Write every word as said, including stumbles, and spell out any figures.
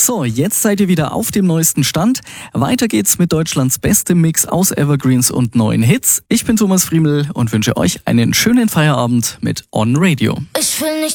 So, jetzt seid ihr wieder auf dem neuesten Stand. Weiter geht's mit Deutschlands bestem Mix aus Evergreens und neuen Hits. Ich bin Thomas Friemel und wünsche euch einen schönen Feierabend mit On Radio. Ich will nicht